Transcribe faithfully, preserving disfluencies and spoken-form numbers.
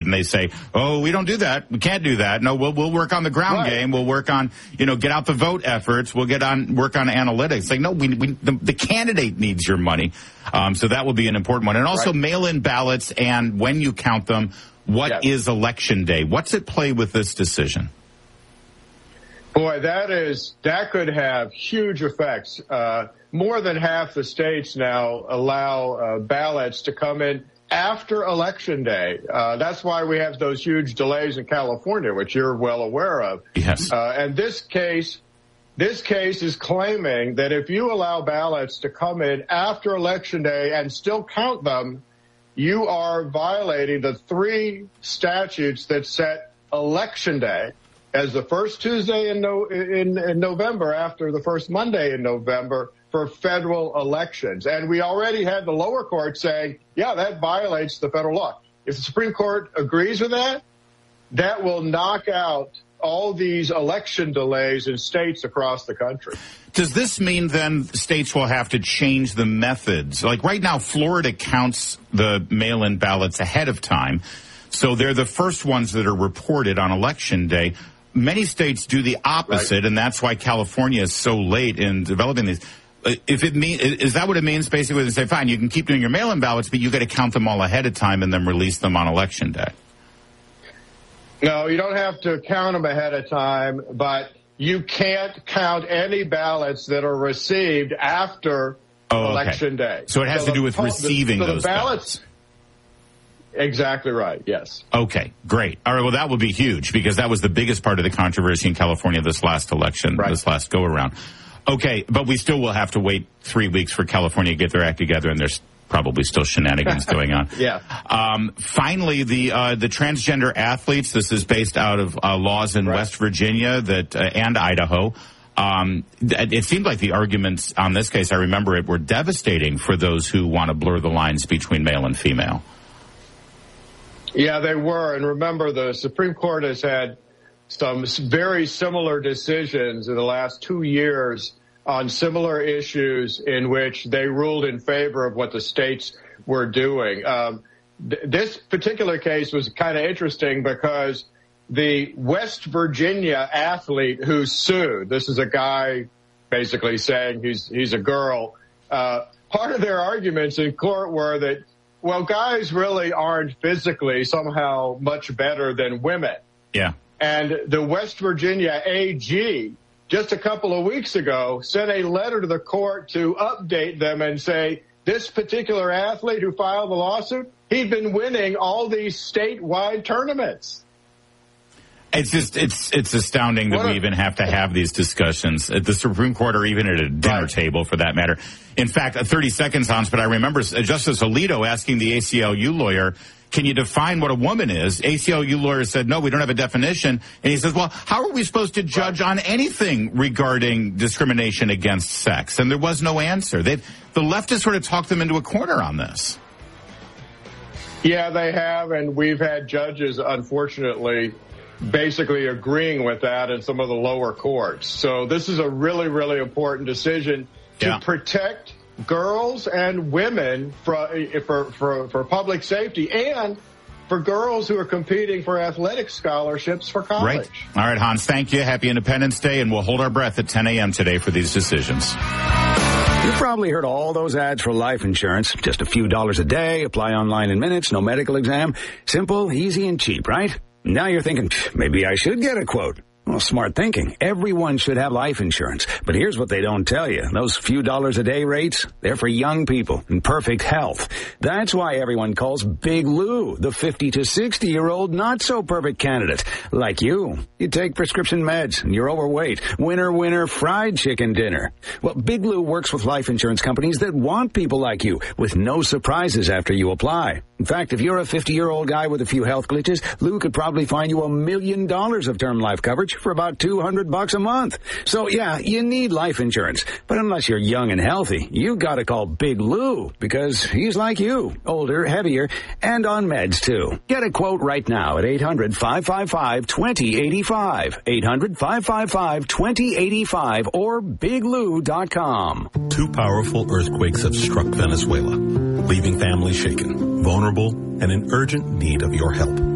and they say, oh, we don't do that. We can't do that. No, we'll we'll work on the ground right. game. We'll work on, you know, get out the vote efforts. We'll get on work on analytics. Like, no, we, we the, the candidate needs your money. Um, so that will be an important one. And also right. mail-in ballots, and when you count them, what yes. is Election Day? What's at play with this decision? Boy, that is that could have huge effects. Uh, more than half the states now allow uh, ballots to come in after Election Day. Uh, that's why we have those huge delays in California, which you're well aware of. Yes. Uh, and this case, this case is claiming that if you allow ballots to come in after Election Day and still count them, you are violating the three statutes that set Election Day as the first Tuesday in, no, in, in November after the first Monday in November for federal elections. And we already had the lower court saying, yeah, that violates the federal law. If the Supreme Court agrees with that, that will knock out all these election delays in states across the country. Does this mean then states will have to change the methods? Like right now, Florida counts the mail-in ballots ahead of time. So they're the first ones that are reported on Election Day. Many states do the opposite, right. and that's why California is so late in developing these. If it mean, is that what it means? Basically, they say, fine, you can keep doing your mail-in ballots, but you got to count them all ahead of time and then release them on Election Day. No, you don't have to count them ahead of time, but you can't count any ballots that are received after oh, okay. Election Day. So it has so to do the, with receiving the, so those the ballots. ballots. Exactly right, yes. Okay, great. All right, well, that would be huge because that was the biggest part of the controversy in California this last election, right. this last go-around. Okay, but we still will have to wait three weeks for California to get their act together, and there's probably still shenanigans going on. Yeah. Um, finally, the uh, the transgender athletes, this is based out of uh, laws in right. West Virginia that uh, and Idaho. Um, it seemed like the arguments on this case, I remember it, were devastating for those who want to blur the lines between male and female. Yeah, they were. And remember, the Supreme Court has had some very similar decisions in the last two years on similar issues in which they ruled in favor of what the states were doing. Um, th- this particular case was kind of interesting because the West Virginia athlete who sued, this is a guy basically saying he's, he's a girl, uh, part of their arguments in court were that, well, guys really aren't physically somehow much better than women. Yeah. And the West Virginia A G just a couple of weeks ago sent a letter to the court to update them and say this particular athlete who filed the lawsuit, he'd been winning all these statewide tournaments. It's just, it's, it's astounding that what we a, even have to have these discussions at the Supreme Court or even at a dinner right. table for that matter. In fact, thirty seconds, Hans, but I remember Justice Alito asking the A C L U lawyer, can you define what a woman is? A C L U lawyer said, no, we don't have a definition. And he says, well, how are we supposed to judge right. on anything regarding discrimination against sex? And there was no answer. They, the left has sort of talked them into a corner on this. Yeah, they have. And we've had judges, unfortunately, basically agreeing with that in some of the lower courts. So this is a really, really important decision to yeah. protect girls and women for, for, for, for public safety and for girls who are competing for athletic scholarships for college. Right. All right, Hans, thank you. Happy Independence Day, and we'll hold our breath at ten a.m. today for these decisions. You've probably heard all those ads for life insurance. Just a few dollars a day, apply online in minutes, no medical exam. Simple, easy, and cheap, right? Now you're thinking, maybe I should get a quote. Well, smart thinking. Everyone should have life insurance. But here's what they don't tell you. Those few dollars a day rates, they're for young people in perfect health. That's why everyone calls Big Lou the fifty to sixty-year-old not-so-perfect candidate. Like you. You take prescription meds and you're overweight. Winner, winner, fried chicken dinner. Well, Big Lou works with life insurance companies that want people like you with no surprises after you apply. In fact, if you're a fifty-year-old guy with a few health glitches, Lou could probably find you a million dollars of term life coverage for about two hundred bucks a month. So yeah, you need life insurance. But unless you're young and healthy, you gotta call Big Lou because he's like you, older, heavier, and on meds too. Get a quote right now at eight hundred, five five five, two zero eight five. eight hundred, five five five, two zero eight five or big lou dot com. Two powerful earthquakes have struck Venezuela, leaving families shaken, vulnerable, and in urgent need of your help.